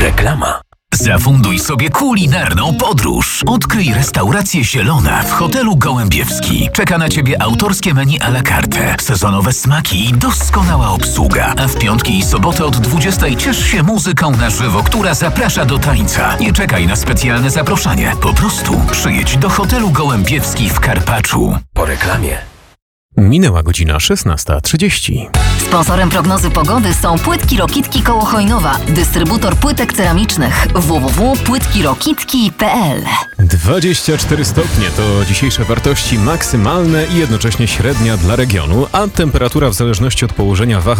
Reklama. Zafunduj sobie kulinarną podróż. Odkryj restaurację Zielona w hotelu Gołębiewski. Czeka na Ciebie autorskie menu à la carte, sezonowe smaki i doskonała obsługa. A w piątki i soboty od 20 ciesz się muzyką na żywo, która zaprasza do tańca. Nie czekaj na specjalne zaproszenie. Po prostu przyjedź do hotelu Gołębiewski w Karpaczu. Po reklamie. Minęła godzina 16:30. Sponsorem prognozy pogody są Płytki Rokitki koło Chojnowa, dystrybutor płytek ceramicznych www.płytkirokitki.pl. 24 stopnie to dzisiejsze wartości maksymalne i jednocześnie średnia dla regionu, a temperatura w zależności od położenia waha